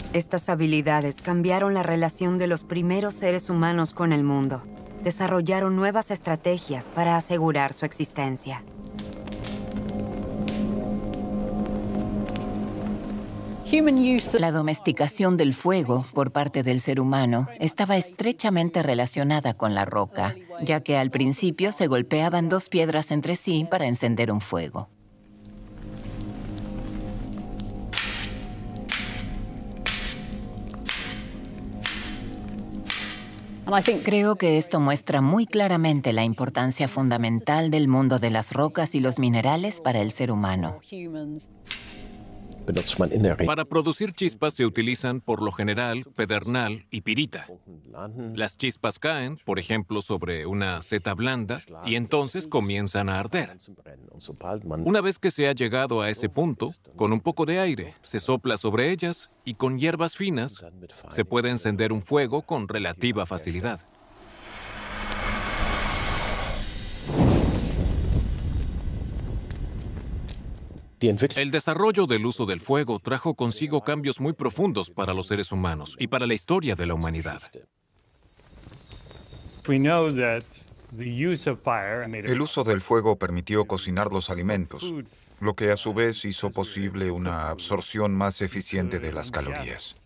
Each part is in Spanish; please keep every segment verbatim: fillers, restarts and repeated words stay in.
Estas habilidades cambiaron la relación de los primeros seres humanos con el mundo. Desarrollaron nuevas estrategias para asegurar su existencia. La domesticación del fuego por parte del ser humano estaba estrechamente relacionada con la roca, ya que al principio se golpeaban dos piedras entre sí para encender un fuego. Creo que esto muestra muy claramente la importancia fundamental del mundo de las rocas y los minerales para el ser humano. Para producir chispas se utilizan, por lo general, pedernal y pirita. Las chispas caen, por ejemplo, sobre una seta blanda y entonces comienzan a arder. Una vez que se ha llegado a ese punto, con un poco de aire, se sopla sobre ellas y con hierbas finas se puede encender un fuego con relativa facilidad. El desarrollo del uso del fuego trajo consigo cambios muy profundos para los seres humanos y para la historia de la humanidad. El uso del fuego permitió cocinar los alimentos, lo que a su vez hizo posible una absorción más eficiente de las calorías.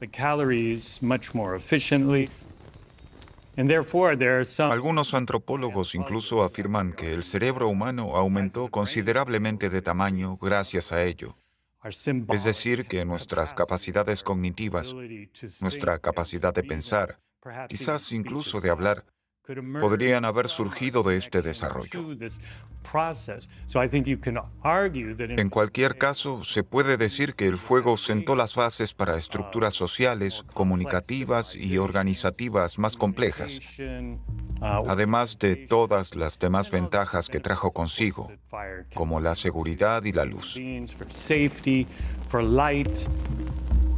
Algunos antropólogos incluso afirman que el cerebro humano aumentó considerablemente de tamaño gracias a ello. Es decir, que nuestras capacidades cognitivas, nuestra capacidad de pensar, quizás incluso de hablar, podrían haber surgido de este desarrollo. En cualquier caso, se puede decir que el fuego sentó las bases para estructuras sociales, comunicativas y organizativas más complejas, además de todas las demás ventajas que trajo consigo, como la seguridad y la luz.